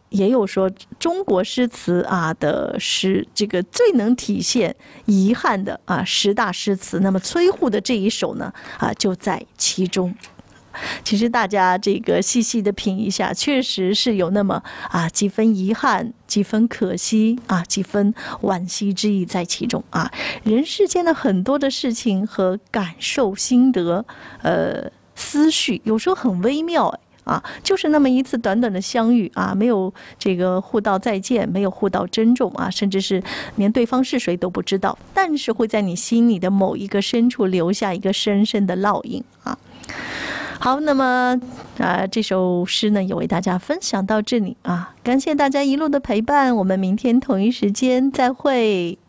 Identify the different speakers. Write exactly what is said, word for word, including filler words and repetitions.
Speaker 1: 也有说中国诗词啊的诗，这个最能体现遗憾的啊十大诗词，那么崔护的这一首呢啊就在其中。其实大家这个细细的品一下，确实是有那么啊几分遗憾，几分可惜啊，几分惋惜之意在其中啊。人世间的很多的事情和感受、心得、呃思绪，有时候很微妙哎。啊，就是那么一次短短的相遇啊，没有这个互道再见，没有互道珍重啊，甚至是连对方是谁都不知道，但是会在你心里的某一个深处留下一个深深的烙印啊。好，那么啊、呃，这首诗呢，也为大家分享到这里啊，感谢大家一路的陪伴，我们明天同一时间再会。